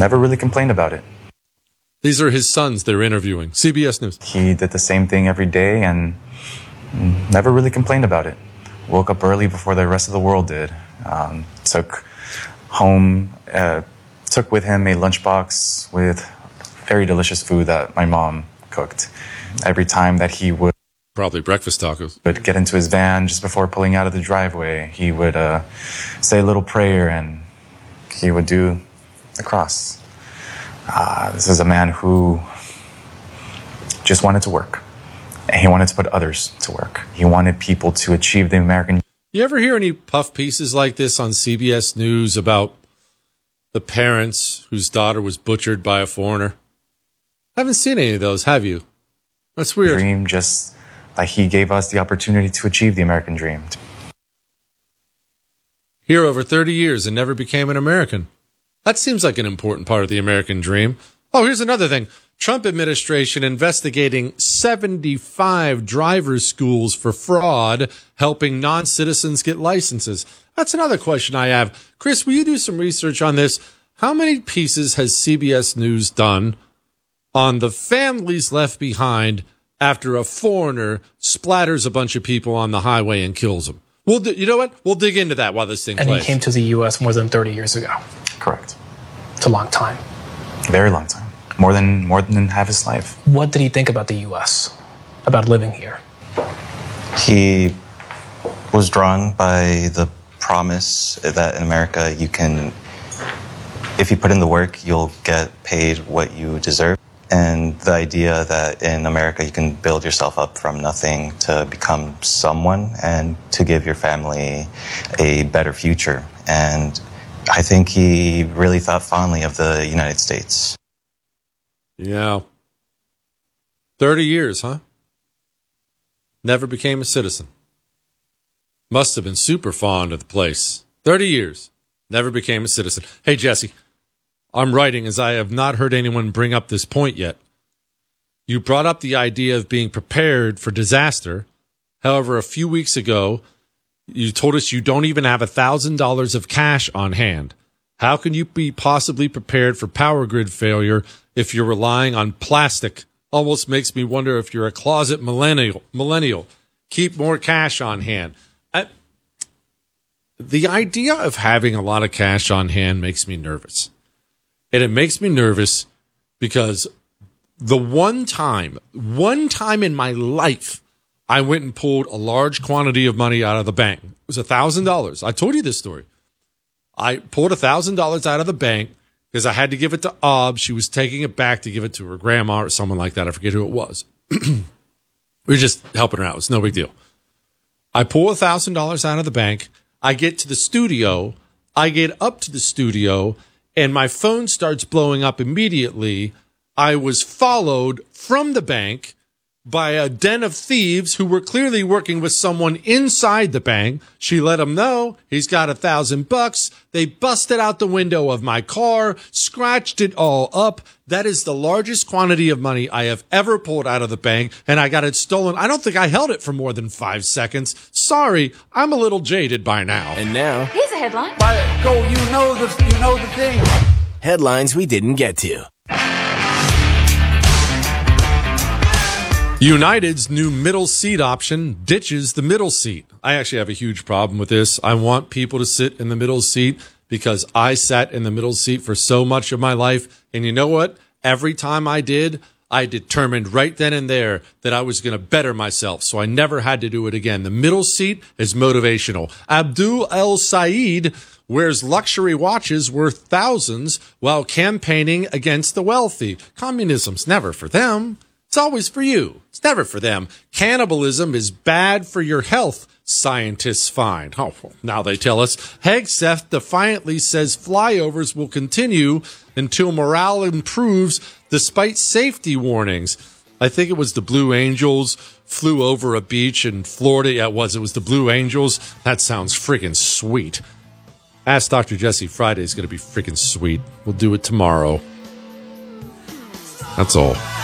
never really complained about it. These are his sons they're interviewing. CBS News. He did the same thing every day and never really complained about it. Woke up early before the rest of the world did. Took with him a lunchbox with very delicious food that my mom cooked. Every time that he would... Probably breakfast tacos. Would get into his van just before pulling out of the driveway. He would say a little prayer and he would do the cross. This is a man who just wanted to work. And he wanted to put others to work. He wanted people to achieve the American... You ever hear any puff pieces like this on CBS News about the parents whose daughter was butchered by a foreigner? I haven't seen any of those, have you? That's weird. Dream, just like he gave us the opportunity to achieve the American dream. Here over 30 years and never became an American. That seems like an important part of the American dream. Oh, here's another thing. Trump administration investigating 75 driver's schools for fraud, helping non-citizens get licenses. That's another question I have. Chris, will you do some research on this? How many pieces has CBS News done on the families left behind after a foreigner splatters a bunch of people on the highway and kills them? You know what? We'll dig into that while this thing plays. And he came to the U.S. more than 30 years ago. Correct. It's a long time. Very long time. More than half his life. What did he think about the U.S., about living here? He was drawn by the promise that in America you can, if you put in the work, you'll get paid what you deserve. And the idea that in America you can build yourself up from nothing to become someone and to give your family a better future. And I think he really thought fondly of the United States. Yeah. 30 years, huh? Never became a citizen. Must have been super fond of the place. 30 years. Never became a citizen. Hey, Jesse, I'm writing as I have not heard anyone bring up this point yet. You brought up the idea of being prepared for disaster. However, a few weeks ago, you told us you don't even have $1,000 of cash on hand. How can you be possibly prepared for power grid failure if you're relying on plastic? Almost makes me wonder if you're a closet millennial. Keep more cash on hand. The idea of having a lot of cash on hand makes me nervous. And it makes me nervous because the one time in my life I went and pulled a large quantity of money out of the bank. It was $1,000. I told you this story. I pulled $1,000 out of the bank because I had to give it to Ob. She was taking it back to give it to her grandma or someone like that. I forget who it was. We were just helping her out. It's no big deal. I pull $1,000 out of the bank. I get to the studio. I get up to the studio, and my phone starts blowing up immediately. I was followed from the bank by a den of thieves who were clearly working with someone inside the bank. She let them know he's got $1,000. They busted out the window of my car, scratched it all up. That is the largest quantity of money I have ever pulled out of the bank, and I got it stolen. I don't think I held it for more than 5 seconds. Sorry, I'm a little jaded by now. And now, here's a headline. Go, you know the thing. Headlines we didn't get to. United's new middle seat option ditches the middle seat. I actually have a huge problem with this. I want people to sit in the middle seat because I sat in the middle seat for so much of my life. And you know what? Every time I did, I determined right then and there that I was going to better myself. So I never had to do it again. The middle seat is motivational. Abdul El Said wears luxury watches worth thousands while campaigning against the wealthy. Communism's never for them. It's always for you. It's never for them. Cannibalism is bad for your health, scientists find. Oh, now they tell us. Hegseth defiantly says flyovers will continue until morale improves despite safety warnings. I think it was the Blue Angels flew over a beach in Florida. Yeah, it was the Blue Angels. That sounds freaking sweet. Ask Dr. Jesse Friday is going to be freaking sweet. We'll do it tomorrow. That's all.